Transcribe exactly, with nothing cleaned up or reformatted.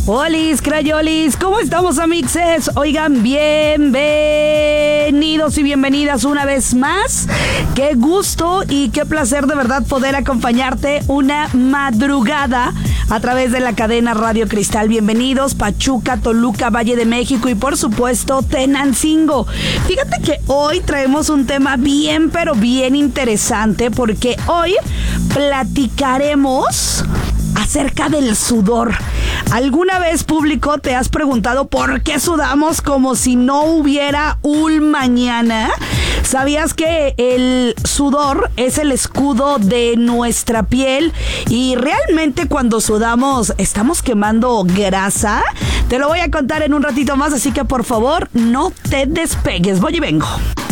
Olis, crayolis, ¿cómo estamos, amixes? Oigan, bienvenidos y bienvenidas una vez más. Qué gusto y qué placer de verdad poder acompañarte una madrugada a través de la cadena Radio Cristal. Bienvenidos Pachuca, Toluca, Valle de México y por supuesto Tenancingo. Fíjate que hoy traemos un tema bien pero bien interesante porque hoy platicaremos acerca del sudor. ¿Alguna vez, público, te has preguntado por qué sudamos como si no hubiera un mañana? ¿Sabías que el sudor es el escudo de nuestra piel y realmente cuando sudamos estamos quemando grasa? Te lo voy a contar en un ratito más, así que por favor no te despegues. Voy y vengo.